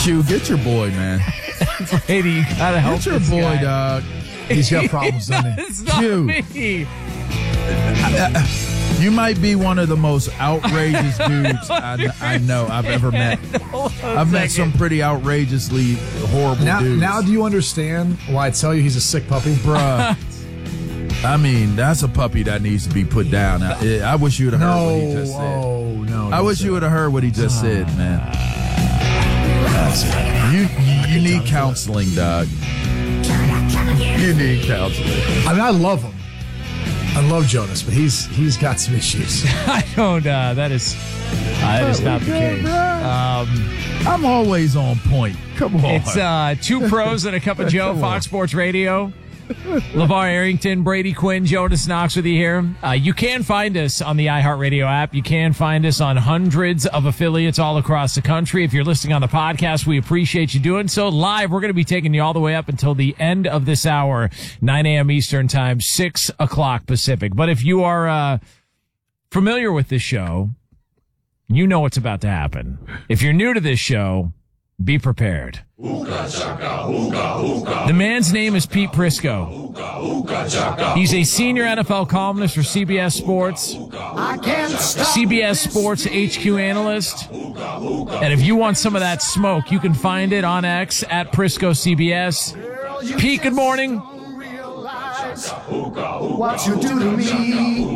Q, get your boy, man. Brady, you gotta help Get your this boy, guy. dog. He's got problems, doesn't he? It's not Q. me. You might be one of the most outrageous dudes I know I've ever met. I've met some pretty outrageously horrible dudes. Now do you understand why I tell you he's a sick puppy? Bruh. I mean, that's a puppy that needs to be put down. I wish you would have heard what he just said. No. I wish you would have heard what he just said, man. You need counseling, dog. You need counseling. I mean, I love him. I love Jonas, but he's got some issues. I don't. That is not the case. I'm always on point. Come on. It's two pros and a cup of Joe. Fox Sports Radio. LeVar Arrington, Brady Quinn, Jonas Knox with you here. You can find us on the iHeartRadio app. You can find us on hundreds of affiliates all across the country. If you're listening on the podcast, we appreciate you doing so. Live, we're going to be taking you all the way up until the end of this hour, 9 a.m. Eastern Time, 6 o'clock Pacific. But if you are familiar with this show, you know what's about to happen. If you're new to this show, be prepared. The man's name is Pete Prisco. He's a senior NFL columnist for CBS Sports, CBS Sports HQ analyst. And if you want some of that smoke, you can find it on X at Prisco CBS. Pete, good morning. What you do to me?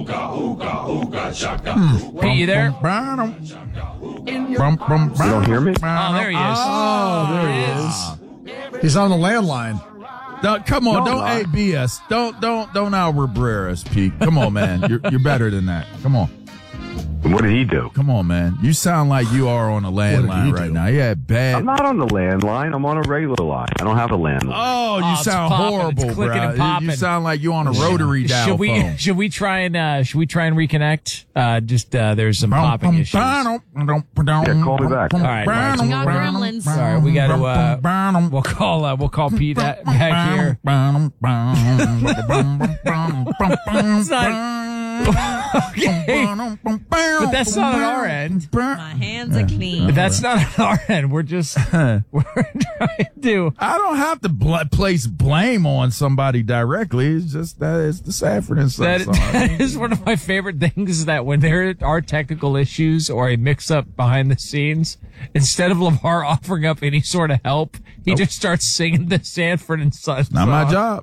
Pete, you there? You don't hear me? Oh, there he is. Oh, there he is. He's on the landline. Come on, don't AB us. Don't out-rebrare us, Pete. Come on, man. You're better than that. Come on. What did he do? Come on, man. You sound like you are on a landline right now. Yeah, bad. I'm not on the landline. I'm on a regular line. I don't have a landline. Oh, you sound horrible, bro. You sound like you on a rotary dial phone. Should we try and reconnect? There's some popping issues. Yeah, call me back. All right, gremlins. Sorry, we got to. We'll call Pete back here. It's not. Okay. But that's not on our end. My hands are clean. But that's not on our end. We're trying to. I don't have to place blame on somebody directly. It's just that it's the Sanford and Son song. That is one of my favorite things, is that when there are technical issues or a mix-up behind the scenes, instead of LeVar offering up any sort of help, he just starts singing the Sanford and Son song. Not my job.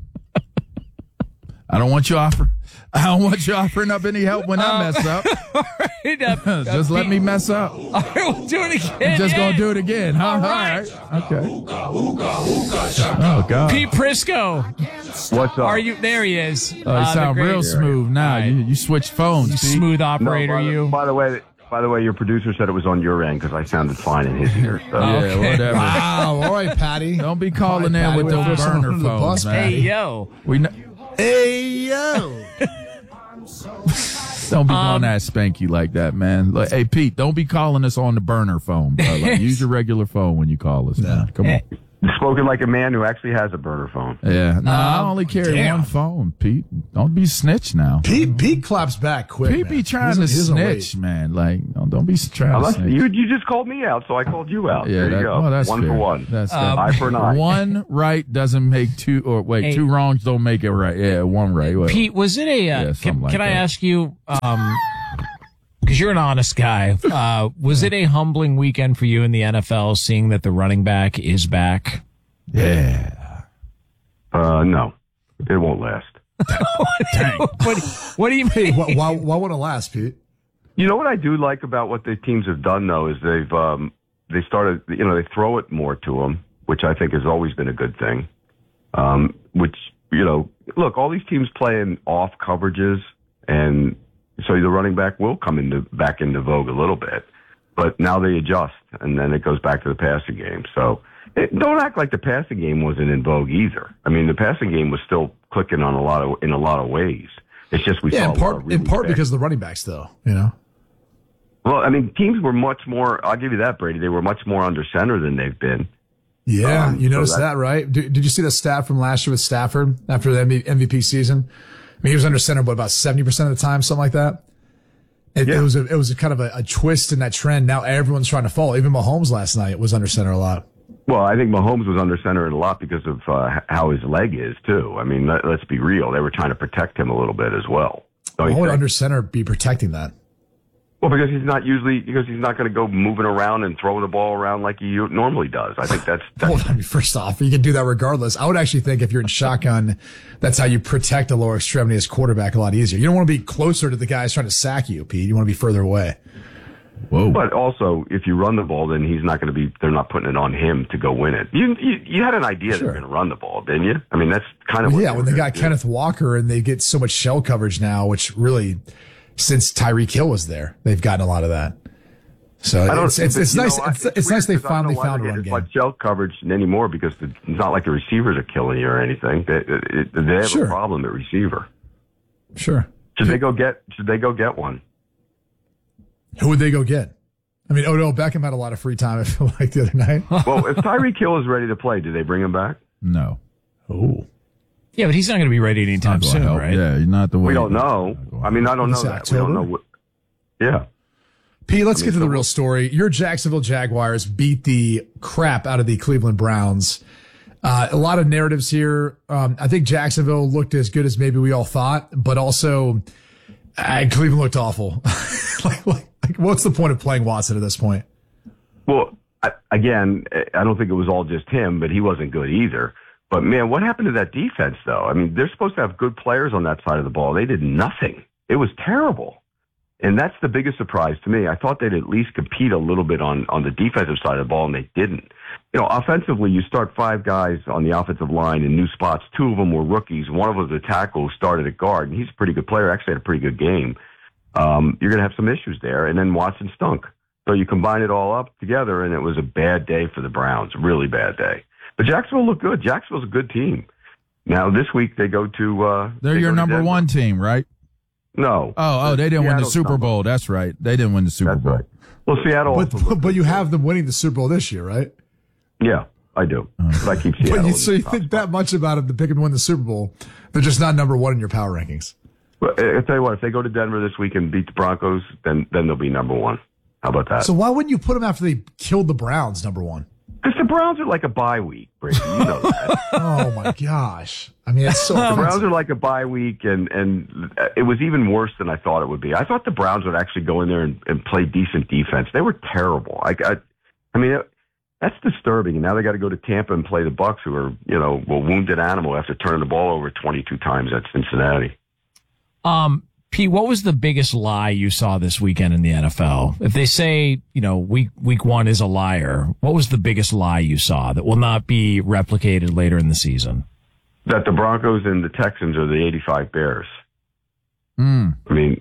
I don't want you offering up any help when I mess up. Right, just let me mess up. All right, we'll do it again. I'm just going to do it again, huh? All right. Okay. Oh, God. Pete Prisco. What's up? Are you? There he is. You sound real smooth now. Right. You switched phones, You Pete. smooth operator, No, by the way, your producer said it was on your end because I sounded fine in his ear. So. Yeah, whatever. Wow. All right, Patty. Don't be calling in Patty, with we'll those throw someone burner under the phones, bus, man. Hey, yo. Hey, yo. Don't be calling that spanky like that, man. Like, hey, Pete, don't be calling us on the burner phone, bro. Like, use your regular phone when you call us, man. Come on. Spoken like a man who actually has a burner phone. Yeah. No, I only carry one phone, Pete. Don't be snitch now. Pete claps back quick. Pete be trying to snitch, man. Like, don't be trying to snitch. You just called me out, so I called you out. Yeah, there you go. Well, that's one fair. for one. That's eye for an eye. One right doesn't make two, or wait, two wrongs don't make it right. Yeah, one right. Well, Pete, was it a? Can I ask you? Because you're an honest guy. Was it a humbling weekend for you in the NFL, seeing that the running back is back? Yeah. No, it won't last. What do you mean? Why won't it last, Pete? You know what I do like about what the teams have done, though, is they started, they throw it more to them, which I think has always been a good thing. Which, look, all these teams playing off coverages, and so the running back will come back into vogue a little bit. But now they adjust, and then it goes back to the passing game. So don't act like the passing game wasn't in vogue either. I mean, the passing game was still clicking in a lot of ways. It's just we saw in part because of the running backs, though. Well, I mean, teams were much more. I'll give you that, Brady. They were much more under center than they've been. Yeah, you noticed that, right? Did you see the stat from last year with Stafford after the MVP season? I mean, he was under center, about 70% of the time, something like that. It was a kind of a twist in that trend. Now everyone's trying to follow. Even Mahomes last night was under center a lot. Well, I think Mahomes was under center a lot because of how his leg is, too. I mean, let's be real. They were trying to protect him a little bit as well. Why would under center be protecting that? Well, because he's not going to go moving around and throwing the ball around like he normally does. I think that's well, I mean, first off, you can do that regardless. I would actually think if you're in shotgun, that's how you protect the lower extremity as quarterback a lot easier. You don't want to be closer to the guys trying to sack you, Pete. You want to be further away. Whoa. But also, if you run the ball, then he's not going to be. They're not putting it on him to go win it. You had an idea they were going to run the ball, didn't you? I mean, that's kind of what when they got Kenneth Walker and they get so much shell coverage now, which really, since Tyreek Hill was there, they've gotten a lot of that. So it's nice. It's nice they finally found a run game. It's like shell coverage anymore because it's not like the receivers are killing you or anything. They have a problem at receiver. Sure. Should they go get one? Who would they go get? I mean, Odell Beckham had a lot of free time, I feel like, the other night. Well, if Tyreek Hill is ready to play, do they bring him back? No. Oh. Yeah, but he's not going to be ready anytime soon, right? Yeah, not the way. We don't know. I mean, I don't know that. We don't know what. Yeah. Pete, let's get to the real story. Your Jacksonville Jaguars beat the crap out of the Cleveland Browns. A lot of narratives here. I think Jacksonville looked as good as maybe we all thought, but also Cleveland looked awful. like, what's the point of playing Watson at this point? Well, I don't think it was all just him, but he wasn't good either. But, man, what happened to that defense, though? I mean, they're supposed to have good players on that side of the ball. They did nothing. It was terrible. And that's the biggest surprise to me. I thought they'd at least compete a little bit on the defensive side of the ball, and they didn't. You know, offensively, you start 5 guys on the offensive line in new spots. 2 of them were rookies. One of them was a tackle who started at guard, and he's a pretty good player. Actually had a pretty good game. You're going to have some issues there. And then Watson stunk. So you combine it all up together, and it was a bad day for the Browns, a really bad day. But Jacksonville looked good. Jacksonville's a good team. Now, this week they go to they're your number one team, right? No. Oh, they didn't win the Super Bowl. That's right. They didn't win the Super Bowl. Right. Well, Seattle. But you have them winning the Super Bowl this year, right? Yeah, I do. But I keep Seattle. So you think that much about them to pick them to win the Super Bowl? They're just not number one in your power rankings. Well, I'll tell you what. If they go to Denver this week and beat the Broncos, then they'll be number one. How about that? So why wouldn't you put them after they killed the Browns number one? Because the Browns are like a bye week, Brady. You know that. Oh, my gosh. I mean, it's so the Browns are like a bye week, and it was even worse than I thought it would be. I thought the Browns would actually go in there and play decent defense. They were terrible. I mean, that's disturbing. And now they got to go to Tampa and play the Bucs, who are, a wounded animal after turning the ball over 22 times at Cincinnati. Pete, what was the biggest lie you saw this weekend in the NFL? If they say, week 1 is a liar, what was the biggest lie you saw that will not be replicated later in the season? That the Broncos and the Texans are the 85 Bears. I mean,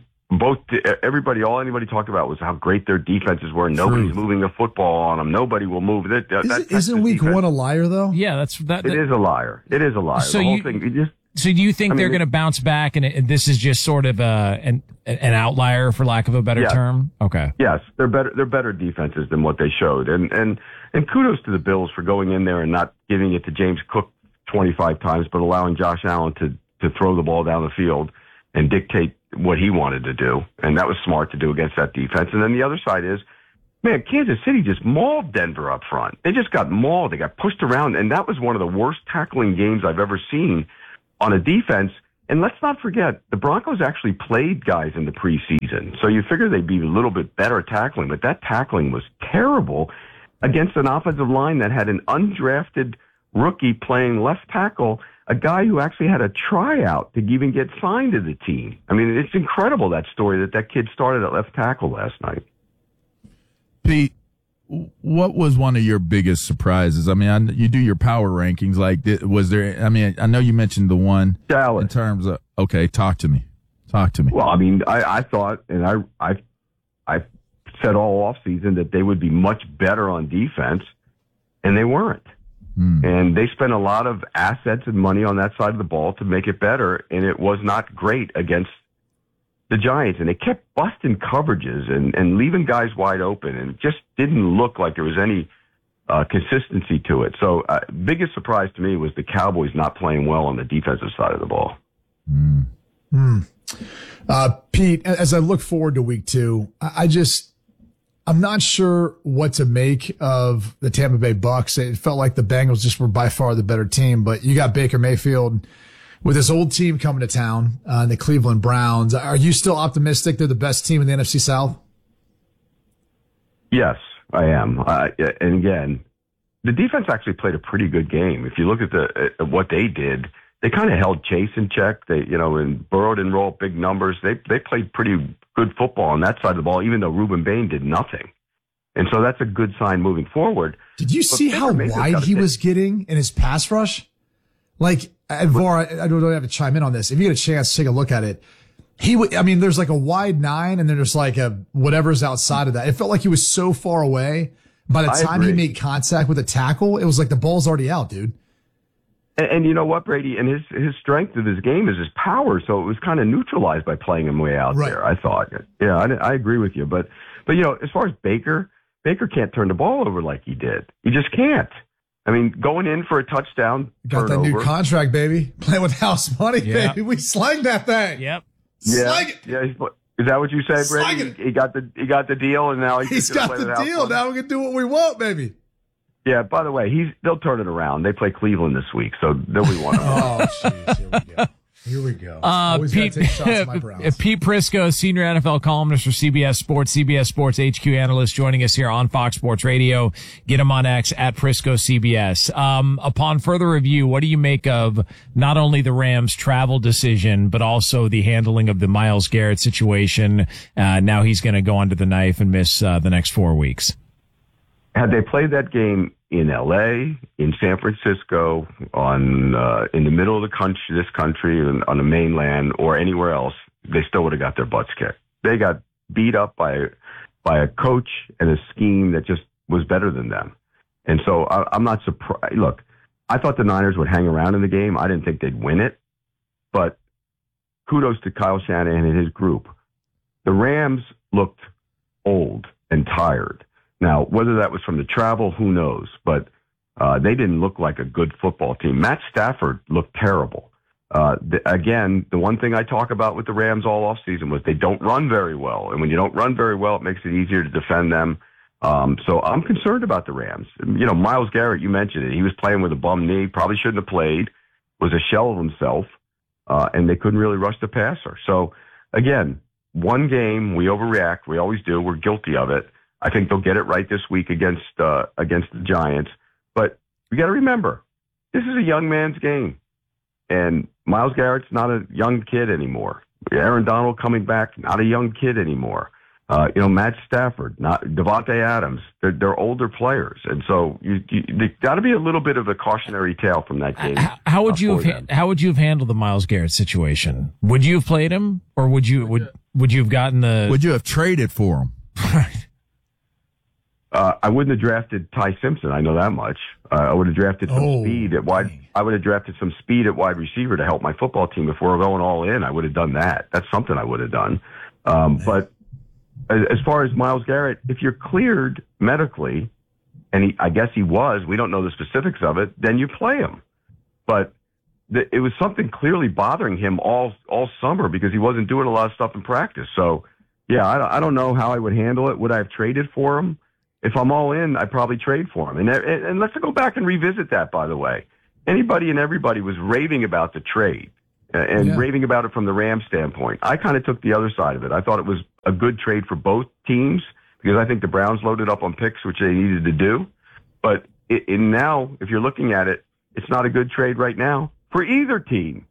all anybody talked about was how great their defenses were. Nobody's moving the football on them. Nobody will move it. Isn't week defense. 1 a liar, though? Yeah, it is a liar. It is a liar. So the whole thing. So do you think they're going to bounce back, and this is just sort of an outlier, for lack of a better term? Okay. Yes, they're better. They're better defenses than what they showed, and kudos to the Bills for going in there and not giving it to James Cook 25 times, but allowing Josh Allen to throw the ball down the field and dictate what he wanted to do, and that was smart to do against that defense. And then the other side is, man, Kansas City just mauled Denver up front. They just got mauled. They got pushed around, and that was one of the worst tackling games I've ever seen on a defense. And let's not forget, the Broncos actually played guys in the preseason. So you figure they'd be a little bit better at tackling, but that tackling was terrible against an offensive line that had an undrafted rookie playing left tackle, a guy who actually had a tryout to even get signed to the team. I mean, it's incredible, that story that kid started at left tackle last night. Pete, what was one of your biggest surprises? I mean, you do your power rankings. Like, was there? I mean, I know you mentioned the one Dallas. In terms of. Okay, talk to me. Well, I mean, I thought, and I said all offseason that they would be much better on defense, and they weren't. And they spent a lot of assets and money on that side of the ball to make it better, and it was not great against the Giants. And they kept busting coverages and leaving guys wide open, and it just didn't look like there was any consistency to it. So biggest surprise to me was the Cowboys not playing well on the defensive side of the ball. Pete, as I look forward to week 2, I'm not sure what to make of the Tampa Bay Bucks. It felt like the Bengals just were by far the better team, but you got Baker Mayfield with this old team coming to town, the Cleveland Browns. Are you still optimistic they're the best team in the NFC South? Yes, I am. And again, the defense actually played a pretty good game. If you look at what they did, they kind of held Chase in check. They, and Burrow didn't roll big numbers. They played pretty good football on that side of the ball, even though Ruben Bain did nothing. And so that's a good sign moving forward. Did you see how wide he was getting in his pass rush? Like, Var, I don't have to chime in on this. If you get a chance, take a look at it. There's like a wide 9 and then there's like a whatever's outside of that. It felt like he was so far away. By the time he made contact with a tackle, it was like the ball's already out, dude. And you know what, Brady? And his strength of his game is his power, so it was kind of neutralized by playing him way out there, I thought. Yeah, I agree with you. But as far as Baker can't turn the ball over like he did. He just can't. I mean, going in for a touchdown. Got that new contract, baby. Playing with house money, baby. We slanged that thing. Yep. Slang it. Yeah. Is that what you say, Brady? He got the deal, and now he's got the deal. Now we can do what we want, baby. Yeah, by the way, they'll turn it around. They play Cleveland this week, so they'll be one of them. Oh, jeez, here we go. Pete Prisco, senior NFL columnist for CBS Sports HQ analyst, joining us here on Fox Sports Radio. Get him on X at Prisco CBS. Upon further review, what do you make of not only the Rams' travel decision, but also the handling of the Myles Garrett situation? Now he's going to go under the knife and miss the next 4 weeks. Had they played that game in L.A., in San Francisco, in the middle of this country, on the mainland, or anywhere else, they still would have got their butts kicked. They got beat up by a coach and a scheme that just was better than them. And so I'm not surprised. Look, I thought the Niners would hang around in the game. I didn't think they'd win it. But kudos to Kyle Shanahan and his group. The Rams looked old and tired. Now, whether that was from the travel, who knows? But they didn't look like a good football team. Matt Stafford looked terrible. Again, the one thing I talk about with the Rams all offseason was they don't run very well. And when you don't run very well, it makes it easier to defend them. So I'm concerned about the Rams. Myles Garrett, you mentioned it. He was playing with a bum knee, probably shouldn't have played, was a shell of himself, and they couldn't really rush the passer. So, again, one game, we overreact. We always do. We're guilty of it. I think they'll get it right this week against the Giants. But we got to remember, this is a young man's game. And Myles Garrett's not a young kid anymore. Aaron Donald coming back, not a young kid anymore. Matt Stafford, not Devontae Adams. They're older players. And so there got to be a little bit of a cautionary tale from that game. How would you have handled the Myles Garrett situation? Would you have played him, or would you have gotten the? Would you have traded for him? Right. I wouldn't have drafted Ty Simpson. I know that much. I would have drafted some speed at wide. I would have drafted some speed at wide receiver to help my football team. If we're going all in, I would have done that. That's something I would have done. But as far as Myles Garrett, if you're cleared medically, and I guess he was, we don't know the specifics of it, then you play him. But it was something clearly bothering him all summer because he wasn't doing a lot of stuff in practice. So, yeah, I don't know how I would handle it. Would I have traded for him? If I'm all in, I'd probably trade for him. And let's go back and revisit that, by the way. Anybody and everybody was raving about the trade and raving about it from the Rams standpoint. I kind of took the other side of it. I thought it was a good trade for both teams because I think the Browns loaded up on picks, which they needed to do. But now, if you're looking at it, it's not a good trade right now for either team.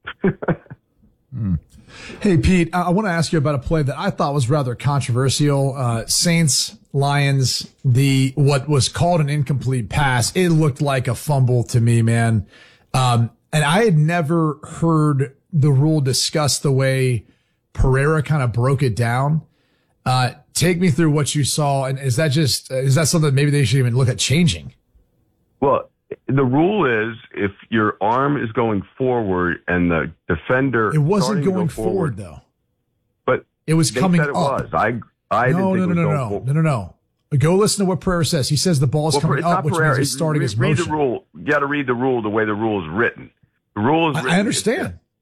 Hey, Pete, I want to ask you about a play that I thought was rather controversial. Saints, Lions, what was called an incomplete pass. It looked like a fumble to me, man. And I had never heard the rule discussed the way Pereira kind of broke it down. Take me through what you saw. And is that something maybe they should even look at changing? Well, the rule is if your arm is going forward and the defender, it wasn't going forward though, but it was coming up. Was. I didn't think it was going forward. No. Go listen to what Pereira says. He says the ball is coming up, which means he's starting his motion. Read the rule. You got to read the rule the way the rule is written. The rule is written. I understand.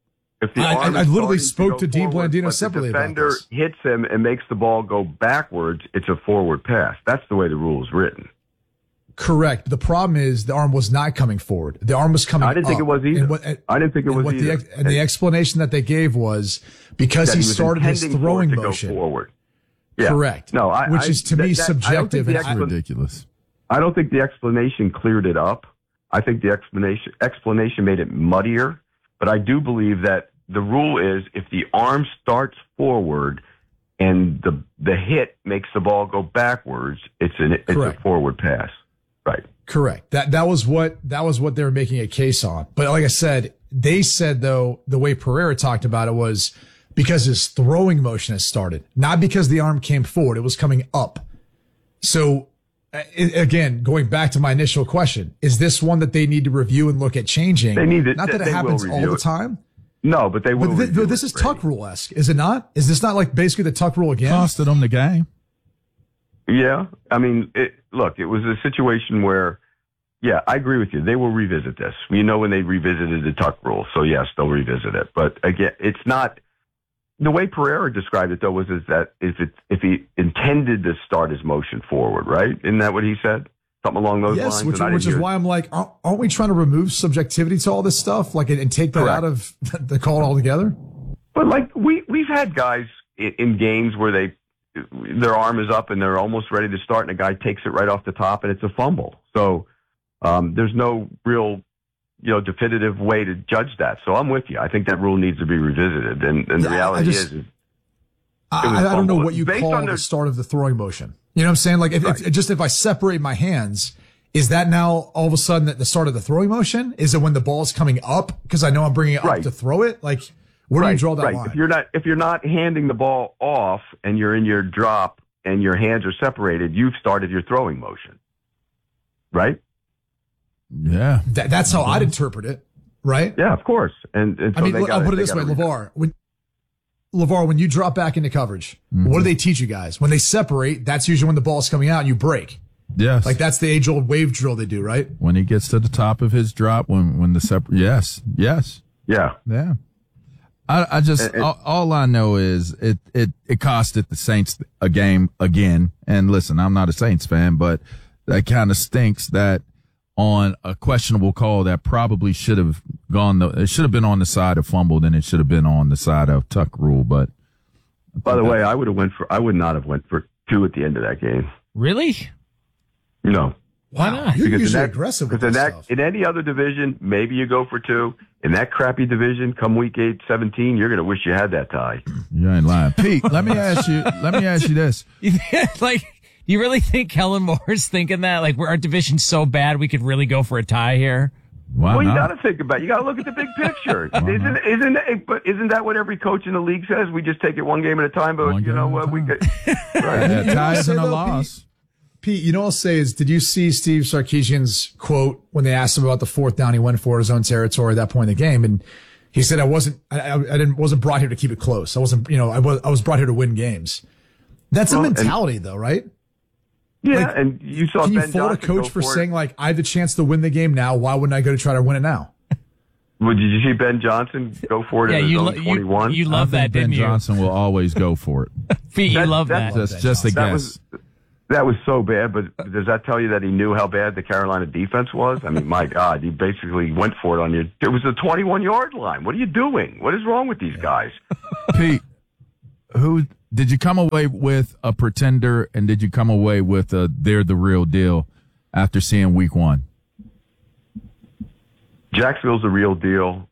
If the arm I is literally starting spoke to go Dean forward, Blandino but separately the about defender this. hits him and makes the ball go backwards, it's a forward pass. That's the way the rule is written. Correct. The problem is the arm was not coming forward. The arm was coming up. I didn't think it was either. I didn't think it was either. And the explanation that they gave was because That he was started his intending for throwing it to go motion. forward. Yeah. Correct. No, which is to me subjective. I don't think And Ridiculous. I don't think the explanation cleared it up. I think the explanation made it muddier. But I do believe that the rule is if the arm starts forward and the hit makes the ball go backwards, it's a forward pass. Right. Correct. That was what they were making a case on. But like I said, they said though the way Pereira talked about it was because his throwing motion has started, not because the arm came forward. It was coming up. So again, going back to my initial question, is this one that they need to review and look at changing? They need to, not that it they happens will all review the it. time. No, but they will. But this is Tuck rule-esque, is it not? Is this not like basically the Tuck rule again? Costed them the game. Yeah. I mean, look, it was a situation where, yeah, I agree with you. They will revisit this. We know when they revisited the Tuck rule. So, yes, they'll revisit it. But, again, it's not – the way Pereira described it, though, was that if he intended to start his motion forward, right? Isn't that what he said? Something along those lines? Yes, which is why I'm like, aren't we trying to remove subjectivity to all this stuff? Like, and take that out of the call altogether? But, like, we've had guys in games where their arm is up and they're almost ready to start, and a guy takes it right off the top, and it's a fumble. So there's no real, definitive way to judge that. So I'm with you. I think that rule needs to be revisited. And the reality is I don't know what you call the start of the throwing motion. You know what I'm saying? Like, if I separate my hands, is that now all of a sudden at the start of the throwing motion? Is it when the ball is coming up because I know I'm bringing it up to throw it? Like, where do you draw that line? If you're not handing the ball off and you're in your drop and your hands are separated, you've started your throwing motion, right? Yeah, that's how I'd interpret it, right? Yeah, of course. And so I mean, I'll put it this way, LeVar, when you drop back into coverage, what do they teach you guys? When they separate, that's usually when the ball's coming out and you break. Yes. Like that's the age-old wave drill they do, right? When he gets to the top of his drop, when the yes. Yeah. Yeah. I just, all I know is it costed the Saints a game again. And listen, I'm not a Saints fan, but that kind of stinks that on a questionable call that probably should have it should have been on the side of fumble than it should have been on the side of Tuck rule. But by the way, I would not have went for 2 at the end of that game. Really? No. Why not? You're usually aggressive with because stuff. in any other division, maybe you go for 2. In that crappy division, come week 8, 17, you're going to wish you had that tie. You ain't lying. Pete, let me ask you this. Like, you really think Kellen Moore's thinking that? Like, our division's so bad we could really go for a tie here? Why well, not? you got to think about it. You got to look at the big picture. Isn't that what every coach in the league says? We just take it one game at a time, but you know what? We could. Right. Yeah, tie isn't a loss. Pete, you know what I'll say is, did you see Steve Sarkisian's quote when they asked him about the 4th down he went for his own territory at that point in the game? And he said, I wasn't brought here to keep it close. I wasn't, I was brought here to win games. That's a mentality though, right? Yeah. Like, and you saw can Ben you fault a Johnson coach for saying like, I have the chance to win the game now. Why wouldn't I go to try to win it now? Well, did you see Ben Johnson go for it in his own 21? You love that, didn't you? Ben Johnson will always go for it. Pete, you love that. That's just a guess. That was so bad, but does that tell you that he knew how bad the Carolina defense was? I mean, my God, he basically went for it on you. It was a 21-yard line. What are you doing? What is wrong with these guys? Pete, who did you come away with a pretender, and did you come away with they're the real deal after seeing week 1? Jacksonville's the real deal.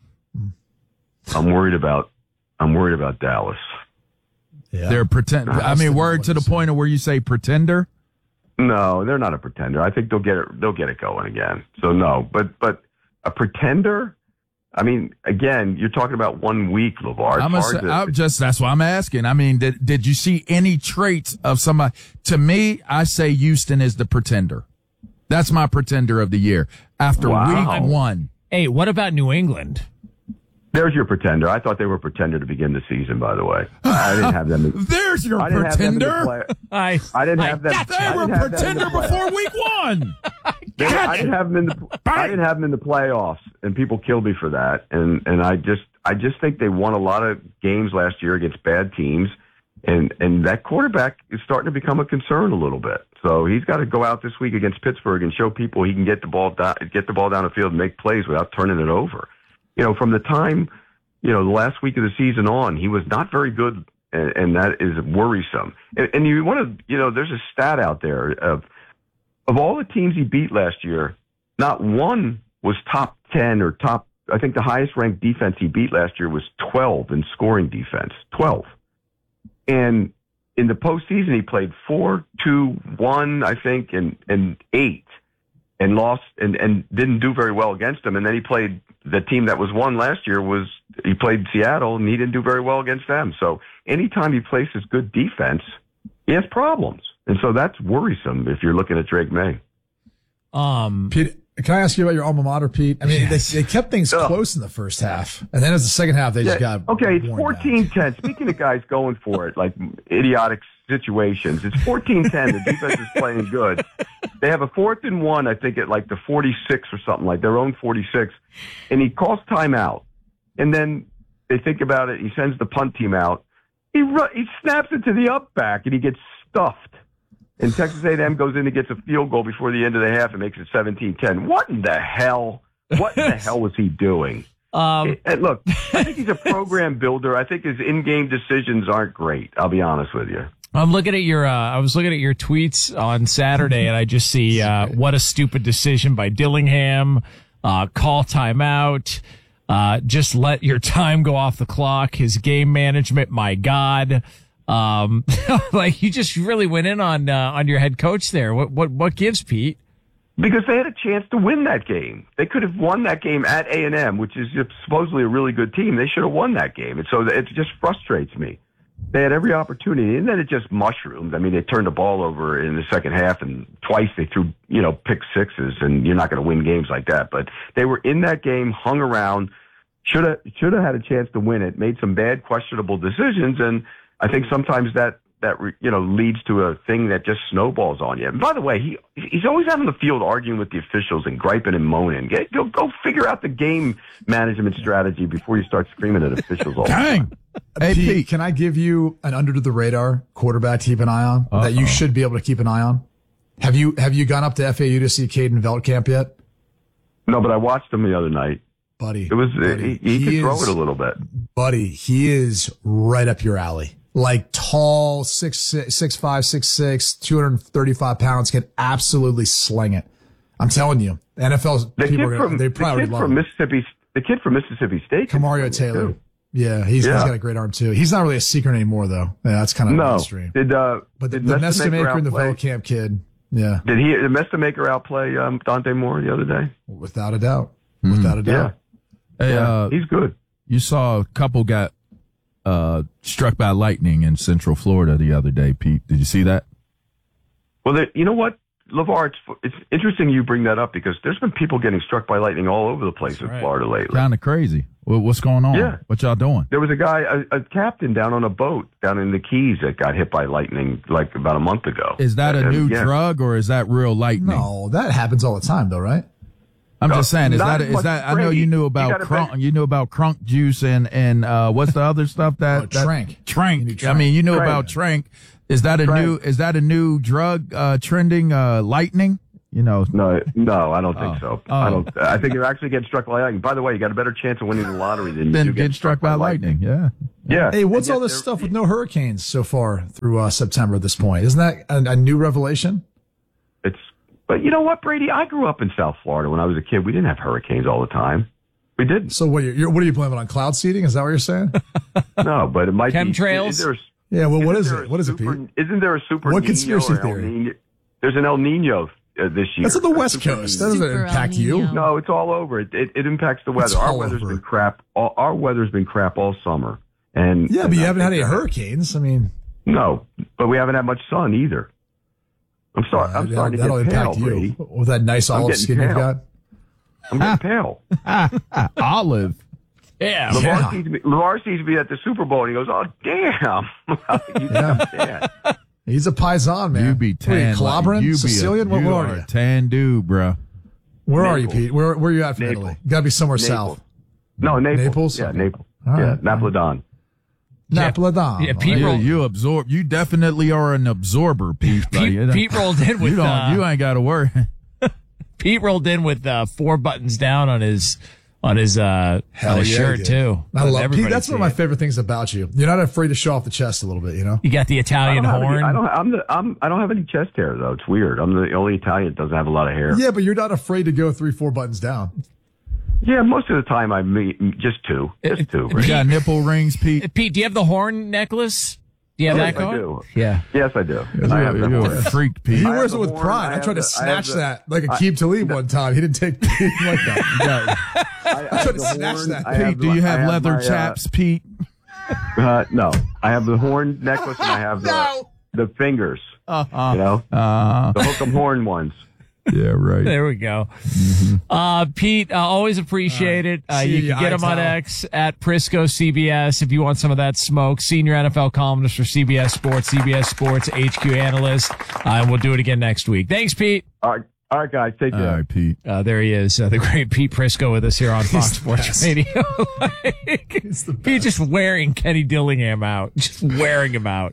I'm worried about Dallas. Yeah. They're pretend. I mean, word to the point of where you say pretender. No, they're not a pretender. I think they'll get it going again. So no, but a pretender. I mean, again, you're talking about 1 week, LeVar. That's why I'm asking. I mean, did you see any traits of somebody? To me, I say Houston is the pretender. That's my pretender of the year after week 1. Hey, what about New England? There's your pretender. I thought they were a pretender to begin the season, by the way. I didn't have them. There's your pretender. I didn't have them. They were a pretender before week 1. I didn't have them in the playoffs, and people killed me for that. And I just think they won a lot of games last year against bad teams, and that quarterback is starting to become a concern a little bit. So he's got to go out this week against Pittsburgh and show people he can get the ball down the field and make plays without turning it over. From the time, the last week of the season on, he was not very good, and that is worrisome. And you want to, there's a stat out there of all the teams he beat last year, not one was top 10 or top. I think the highest ranked defense he beat last year was 12 in scoring defense, 12. And in the postseason, he played 4-2-1, I think, and 8, and lost and didn't do very well against them. And then he played the team that was won last year he played Seattle, and he didn't do very well against them. So anytime he places good defense, he has problems. And so that's worrisome if you're looking at Drake May. Pete, can I ask you about your alma mater, Pete? I mean, they kept things close in the first half, and then as the second half, they just got okay. It's 14-10. Speaking of guys going for it, like idiotic situations, it's 14-10. The defense is playing good. They have a 4th and 1, I think, at like the 46 or something, like their own 46, and he calls timeout. And then they think about it. He sends the punt team out. He snaps it to the up back, and he gets stuffed. And Texas A&M goes in and gets a field goal before the end of the half and makes it 17-10. What in the hell? What in the hell was he doing? And look, I think he's a program builder. I think his in-game decisions aren't great. I'll be honest with you. I'm looking at your. I was looking at your tweets on Saturday, and I just see what a stupid decision by Dillingham. Call timeout. Just let your time go off the clock. His game management, my God. Like you just really went in on your head coach there. What gives, Pete? Because they had a chance to win that game. They could have won that game at A&M, which is supposedly a really good team. They should have won that game. And so it just frustrates me. They had every opportunity, and then it just mushroomed. I mean, they turned the ball over in the second half, and twice they threw, pick sixes, and you're not going to win games like that. But they were in that game, hung around, should have had a chance to win it, made some bad, questionable decisions, and I think sometimes that leads to a thing that just snowballs on you. And by the way, he's always out on the field arguing with the officials and griping and moaning. Go figure out the game management strategy before you start screaming at officials all the time. Hey, Pete, can I give you an under the radar quarterback to keep an eye on that you should be able to keep an eye on? Have you gone up to FAU to see Caden Veldkamp yet? No, but I watched him the other night. Buddy, it was he could throw it a little bit. Buddy, he is right up your alley. Like tall, 6'5", 6'6", 235 pounds, can absolutely sling it. I'm telling you, NFL's people they probably love him. The kid from Mississippi State, Kamario Taylor. Too. Yeah, he's got a great arm too. He's not really a secret anymore though. Yeah, that's kind of mainstream. But the Mestamaker and the Veldkamp kid. Yeah. Did the Mestamaker outplay Dante Moore the other day? Without a doubt. Without a doubt. Yeah. Hey, he's good. You saw a couple got struck by lightning in Central Florida the other day, Pete. Did you see that? Well, you know what, LeVar, it's interesting you bring that up because there's been people getting struck by lightning all over the place in Florida lately. Kind of crazy. What's going on? Yeah. What y'all doing? There was a guy, a captain down on a boat down in the Keys that got hit by lightning like about a month ago. Is that a new drug or is that real lightning? No, that happens all the time though, right? I'm just saying, is that? I know you knew about crunk. You knew about crunk juice and what's the other stuff that Trank. Trank. I mean, you knew about Trank. Is that a new drug trending? Lightning. No, I don't think so. I think you're actually getting struck by lightning. By the way, you got a better chance of winning the lottery than you do getting struck by lightning. Yeah. Hey, what's all this stuff with no hurricanes so far through September at this point? Isn't that a new revelation? But you know what, Brady? I grew up in South Florida when I was a kid. We didn't have hurricanes all the time. We didn't. So what are you blaming on cloud seeding? Is that what you're saying? No, but it might chemtrails. Yeah. Well, what is it? What is it, Pete? Isn't there a super? What conspiracy theory? There's an El Nino this year. That's on the West Coast. That doesn't impact you. No, it's all over. It impacts the weather. Our weather's been crap. Our weather's been crap all summer. And but you haven't had any hurricanes. I mean, no, but we haven't had much sun either. I'm sorry. I'm starting to get pale, Brady. With that nice olive skin you've got. I'm getting pale. Olive. Yeah. LeVar sees me at the Super Bowl and he goes, "Oh, damn." You think I'm tan. He's a paisan, man. You be tan. Calabrian? Sicilian? What are you? Tan dude, bro. Where are you, Pete? Where are you at from Italy? You got to be somewhere south. No, Naples. Yeah, Naples. Yeah, Napolitan. Napolitan. Yeah, Pete you absorb. You definitely are an absorber, Pete. Pete rolled in with. You ain't got to worry. Pete rolled in with 4 buttons down on his shirt too. I love Pete. That's one of my favorite things about you. You're not afraid to show off the chest a little bit. You know. You got the Italian horn. I don't have any chest hair though. It's weird. I'm the only Italian that doesn't have a lot of hair. Yeah, but you're not afraid to go 3-4 buttons down. Yeah, most of the time I meet just two. Just two. You got nipple rings, Pete? Pete, do you have the horn necklace? Do you have that going? I do. Yeah. Yes, I do. I have the horn. Freak, Pete. He wears it with pride. I tried to snatch that like Aqib Talib one time. He didn't take Pete like that. I tried to snatch that. Pete, do you have leather chaps, Pete? No. I have the horn necklace and I have the fingers. You know? The hook 'em horn ones. Yeah, right. There we go. Pete, always appreciate it. You can get him on X at Prisco CBS if you want some of that smoke. Senior NFL columnist for CBS Sports HQ analyst. And we'll do it again next week. Thanks, Pete. All right, guys. Take care. All right, Pete. There he is, the great Pete Prisco with us here on Fox Sports Radio. Pete just wearing Kenny Dillingham out. Just wearing him out.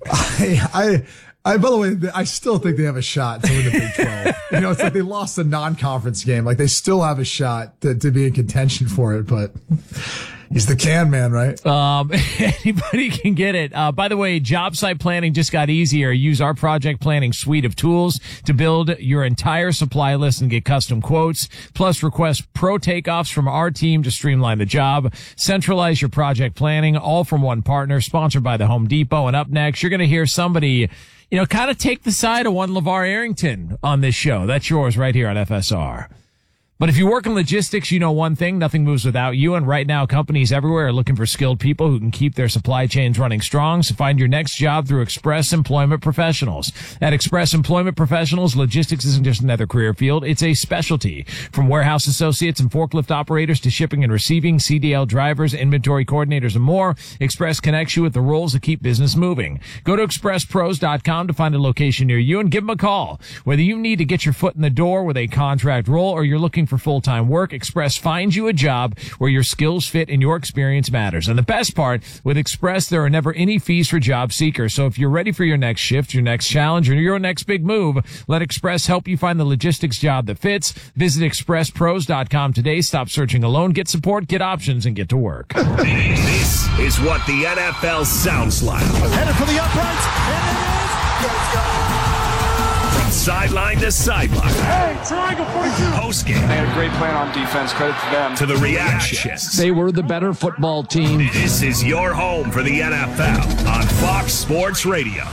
By the way, I still think they have a shot to win the Big 12. You know, it's like they lost a non-conference game. Like they still have a shot to be in contention for it, but he's the can man, right? Anybody can get it. By the way, job site planning just got easier. Use our project planning suite of tools to build your entire supply list and get custom quotes. Plus request pro takeoffs from our team to streamline the job. Centralize your project planning, all from one partner, sponsored by the Home Depot. And up next, you're going to hear somebody, kind of take the side of one LeVar Arrington on this show. That's yours right here on FSR. But if you work in logistics, you know one thing, nothing moves without you. And right now, companies everywhere are looking for skilled people who can keep their supply chains running strong. So find your next job through Express Employment Professionals. At Express Employment Professionals, logistics isn't just another career field. It's a specialty. From warehouse associates and forklift operators to shipping and receiving, CDL drivers, inventory coordinators, and more, Express connects you with the roles that keep business moving. Go to expresspros.com to find a location near you and give them a call. Whether you need to get your foot in the door with a contract role or you're looking for full-time work, Express finds you a job where your skills fit and your experience matters. And the best part, with Express, there are never any fees for job seekers. So if you're ready for your next shift, your next challenge, or your next big move, let Express help you find the logistics job that fits. Visit expresspros.com today. Stop searching alone. Get support, get options, and get to work. This is what the NFL sounds like. Headed for the uprights, and it is. Let's go! Sideline to sideline. Hey, triangle 42. Post game. They had a great plan on defense. Credit to them. To the reactions. They were the better football team. This is your home for the NFL on Fox Sports Radio.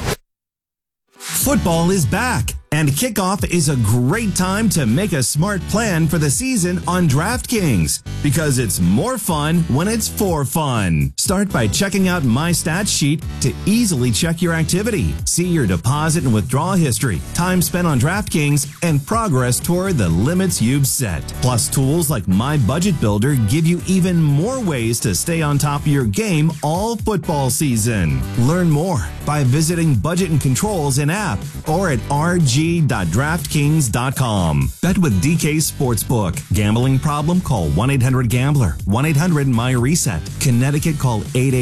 Football is back, and kickoff is a great time to make a smart plan for the season on DraftKings, because it's more fun when it's for fun. Start by checking out My Stats Sheet to easily check your activity, see your deposit and withdrawal history, time spent on DraftKings, and progress toward the limits you've set. Plus, tools like My Budget Builder give you even more ways to stay on top of your game all football season. Learn more by visiting Budget and Controls in app or at rg.draftkings.com. Bet with DK Sportsbook. Gambling problem? Call 1-800-GAMBLER. 1-800-MY-RESET. Connecticut, call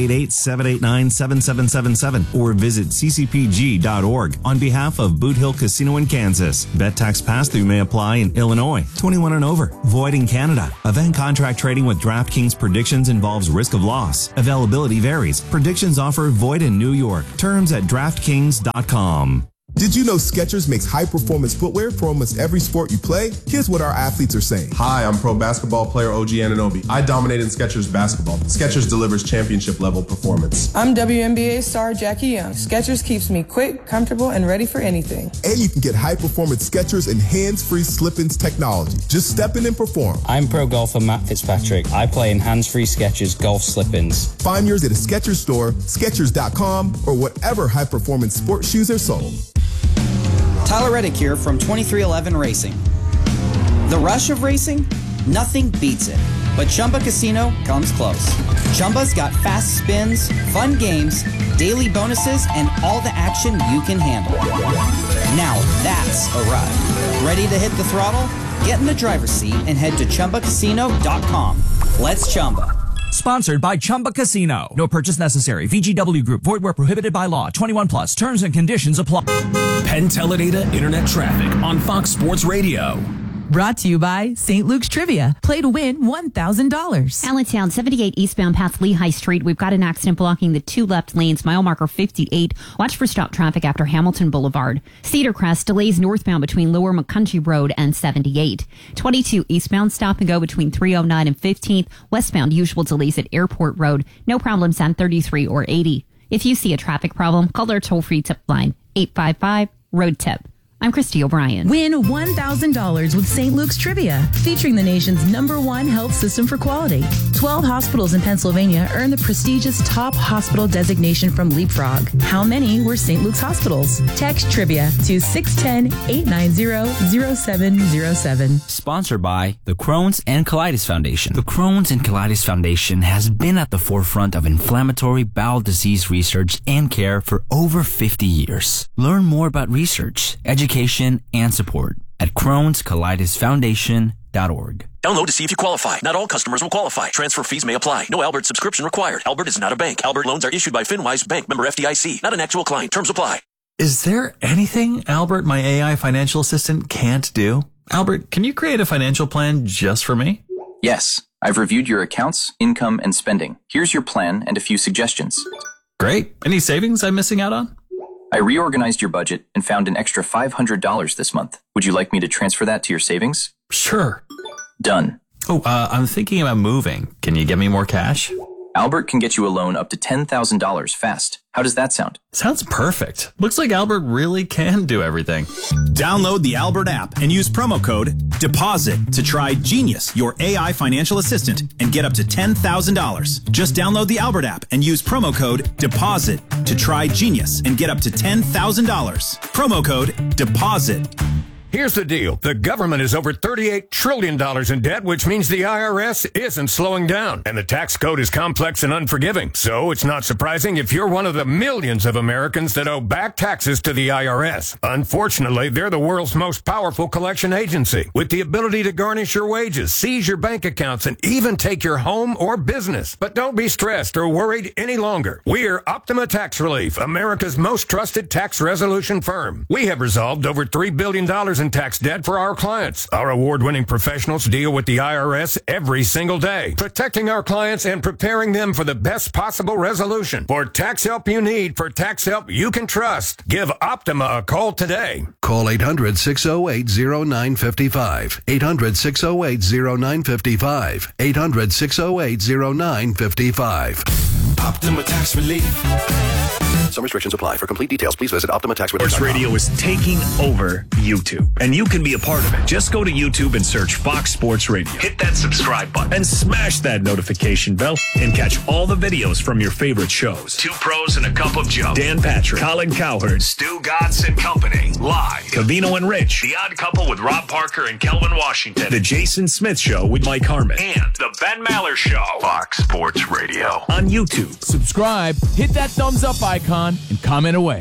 888-789-7777 or visit ccpg.org on behalf of Boot Hill Casino in Kansas. Bet tax pass-through may apply in Illinois. 21 and over. Void in Canada. Event contract trading with DraftKings predictions involves risk of loss. Availability varies. Predictions offer void in New York. Terms at DraftKings.com. Did you know Skechers makes high-performance footwear for almost every sport you play? Here's what our athletes are saying. Hi, I'm pro basketball player OG Anunoby. I dominate in Skechers basketball. Skechers delivers championship-level performance. I'm WNBA star Jackie Young. Skechers keeps me quick, comfortable, and ready for anything. And you can get high-performance Skechers and hands-free slip-ins technology. Just step in and perform. I'm pro golfer Matt Fitzpatrick. I play in hands-free Skechers golf slip-ins. Find yours at a Skechers store, Skechers.com, or whatever high-performance sports shoes are sold. Tyler Reddick here from 2311 Racing. The rush of racing? Nothing beats it. But Chumba Casino comes close. Chumba's got fast spins, fun games, daily bonuses, and all the action you can handle. Now that's a ride. Ready to hit the throttle? Get in the driver's seat and head to ChumbaCasino.com. Let's Chumba. Sponsored by Chumba Casino. No purchase necessary. VGW Group. Void where prohibited by law. 21 plus. Terms and conditions apply. Penn Teledata Internet Traffic on Fox Sports Radio. Brought to you by St. Luke's Trivia. Play to win $1,000. Allentown, 78 eastbound past Lehigh Street. We've got an accident blocking the 2 left lanes. Mile marker 58. Watch for stop traffic after Hamilton Boulevard. Cedar Crest delays northbound between Lower McCountry Road and 78. 22 eastbound stop and go between 309 and 15th. Westbound usual delays at Airport Road. No problems on 33 or 80. If you see a traffic problem, call our toll-free tip line, 855-ROAD-TIP. I'm Christy O'Brien. Win $1,000 with St. Luke's Trivia, featuring the nation's #1 health system for quality. 12 hospitals in Pennsylvania earned the prestigious top hospital designation from Leapfrog. How many were St. Luke's hospitals? Text Trivia to 610-890-0707. Sponsored by the Crohn's and Colitis Foundation. The Crohn's and Colitis Foundation has been at the forefront of inflammatory bowel disease research and care for over 50 years. Learn more about research, education, and support at Crohn'sColitisFoundation.org. Download to see if you qualify. Not all customers will qualify. Transfer fees may apply. No Albert subscription required. Albert is not a bank. Albert loans are issued by FinWise Bank, member FDIC. Not an actual client. Terms apply. Is there anything Albert, my AI financial assistant, can't do? Albert, can you create a financial plan just for me? Yes. I've reviewed your accounts, income, and spending. Here's your plan and a few suggestions. Great. Any savings I'm missing out on? I reorganized your budget and found an extra $500 this month. Would you like me to transfer that to your savings? Sure. Done. Oh, I'm thinking about moving. Can you get me more cash? Albert can get you a loan up to $10,000 fast. How does that sound? Sounds perfect. Looks like Albert really can do everything. Download the Albert app and use promo code DEPOSIT to try Genius, your AI financial assistant, and get up to $10,000. Just download the Albert app and use promo code DEPOSIT to try Genius and get up to $10,000. Promo code DEPOSIT. Here's the deal. The government is over $38 trillion in debt, which means the IRS isn't slowing down. And the tax code is complex and unforgiving. So it's not surprising if you're one of the millions of Americans that owe back taxes to the IRS. Unfortunately, they're the world's most powerful collection agency, with the ability to garnish your wages, seize your bank accounts, and even take your home or business. But don't be stressed or worried any longer. We're Optima Tax Relief, America's most trusted tax resolution firm. We have resolved over $3 billion in tax debt for our clients. Our award-winning professionals deal with the IRS every single day, protecting our clients and preparing them for the best possible resolution. For tax help you need, for tax help you can trust, give Optima a call today. Call 800-608-0955. 800-608-0955. 800-608-0955. Optima Tax Relief. Some restrictions apply. For complete details, please visit OptimaTaxRelief.com. Sports Radio is taking over YouTube, and you can be a part of it. Just go to YouTube and search Fox Sports Radio. Hit that subscribe button and smash that notification bell and catch all the videos from your favorite shows. Two Pros and a Cup of Joe. Dan Patrick, Colin Cowherd, Stu Gatz and Company. Live. Covino and Rich. The Odd Couple with Rob Parker and Kelvin Washington. The Jason Smith Show with Mike Harmon. And The Ben Maller Show. Fox Sports Radio. On YouTube. Subscribe, hit that thumbs up icon, and comment away.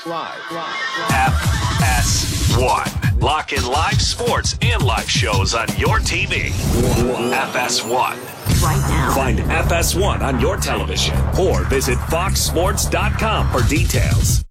FS1. Lock in live sports and live shows on your TV. FS1. Right now. Find FS1 on your television or visit foxsports.com for details.